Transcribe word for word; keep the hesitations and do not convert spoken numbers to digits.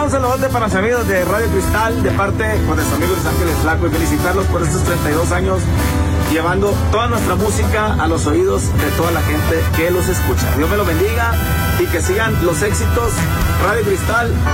un saludote para los amigos de Radio Cristal, de parte pues, de su amigo Luis Ángeles Flaco, y felicitarlos por estos treinta y dos años, llevando toda nuestra música a los oídos de toda la gente que los escucha. Dios me lo bendiga y que sigan los éxitos. Radio Cristal.